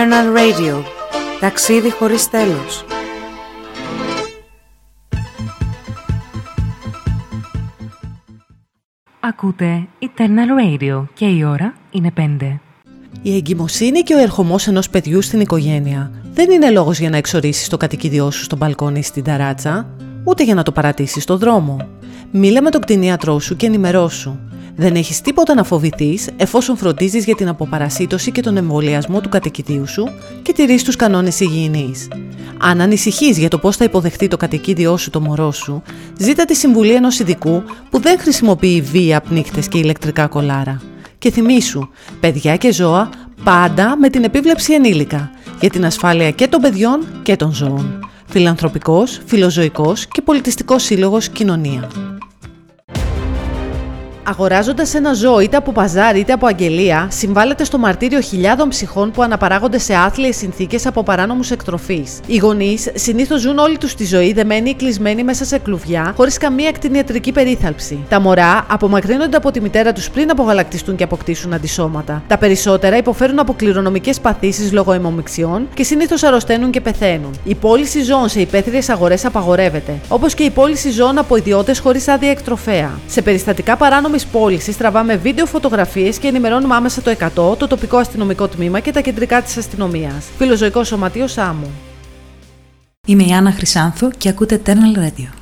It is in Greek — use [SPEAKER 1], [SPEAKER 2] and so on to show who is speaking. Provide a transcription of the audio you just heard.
[SPEAKER 1] Eternal Radio. Ταξίδι χωρίς τέλος.
[SPEAKER 2] Ακούτε Eternal Radio και η ώρα είναι 5.
[SPEAKER 3] Η εγκυμοσύνη και ο ερχομός ενός παιδιού στην οικογένεια δεν είναι λόγος για να εξορίσεις το κατοικίδιό σου στο μπαλκόνι ή στην ταράτσα, ούτε για να το παρατήσεις στο δρόμο. Μίλα με τον κτηνίατρό σου και ενημερώσου. Δεν έχεις τίποτα να φοβηθείς εφόσον φροντίζεις για την αποπαρασίτωση και τον εμβολιασμό του κατοικιδίου σου και τηρείς τους κανόνες υγιεινής. Αν ανησυχείς για το πώς θα υποδεχτεί το κατοικίδιό σου το μωρό σου, ζήτα τη συμβουλή ενός ειδικού που δεν χρησιμοποιεί βία, πνίχτες και ηλεκτρικά κολάρα. Και θυμήσου, παιδιά και ζώα πάντα με την επίβλεψη ενήλικα, για την ασφάλεια και των παιδιών και των ζώων. Φιλανθρωπικός, φιλοζωικός και πολιτιστικός σύλλογος Κοινωνία. Αγοράζοντας ένα ζώο είτε από παζάρι είτε από αγγελία, συμβάλλεται στο μαρτύριο χιλιάδων ψυχών που αναπαράγονται σε άθλιες συνθήκες από παράνομους εκτροφείς. Οι γονείς συνήθως ζουν όλη τους τη ζωή δεμένοι ή κλεισμένοι μέσα σε κλουβιά, χωρίς καμία κτηνιατρική περίθαλψη. Τα μωρά απομακρύνονται από τη μητέρα τους πριν απογαλακτιστούν και αποκτήσουν αντισώματα. Τα περισσότερα υποφέρουν από κληρονομικές παθήσεις λόγω αιμομιξιών και συνήθως αρρωσταίνουν και πεθαίνουν. Η πώληση ζώων σε υπαίθριες αγορές απαγορεύεται, όπως και η πώληση ζώων από ιδιώτες χωρίς άδεια εκτροφέα. Σε περιστατικά παράνομης πώλησης τραβάμε βίντεο, φωτογραφίες και ενημερώνουμε άμεσα το 100, το τοπικό αστυνομικό τμήμα και τα κεντρικά της αστυνομίας. Φιλοζωικό Σωματείο Σάμου.
[SPEAKER 4] Είμαι η Άννα Χρυσάνθου και ακούτε Eternal Radio.